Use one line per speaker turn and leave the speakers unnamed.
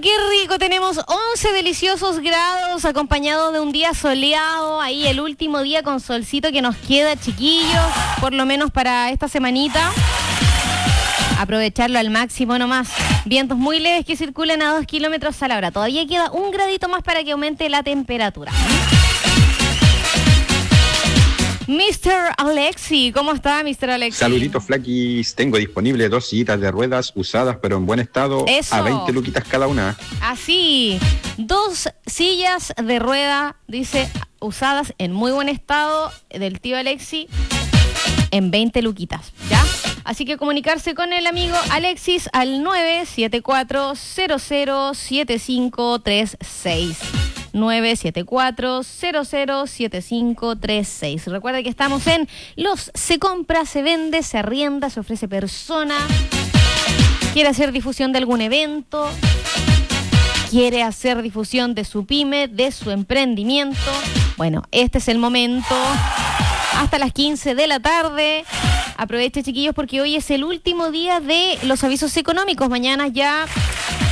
qué rico. Tenemos 11 deliciosos grados acompañado de un día soleado. Ahí el último día con solcito que nos queda, chiquillos, por lo menos para esta semanita. Aprovecharlo al máximo nomás. Vientos muy leves que circulan a 2 kilómetros a la hora. Todavía queda un gradito más para que aumente la temperatura. Mr. Alexi, ¿cómo está, Mr. Alexi?
Saluditos, Flaquis. Tengo disponible 2 sillitas de ruedas usadas, pero en buen estado.
Eso.
A 20 luquitas cada una.
Así, 2 sillas de rueda, dice, usadas en muy buen estado, del tío Alexi, en 20 luquitas, ¿ya? Así que comunicarse con el amigo Alexis al 974-007536. 974-007536. Recuerda que estamos en Los Se Compra, Se Vende, Se Arrienda, Se Ofrece Persona. ¿Quiere hacer difusión de algún evento? ¿Quiere hacer difusión de su pyme, de su emprendimiento? Bueno, este es el momento. Hasta las 15 de la tarde. Aproveche, chiquillos, porque hoy es el último día de los avisos económicos. Mañana ya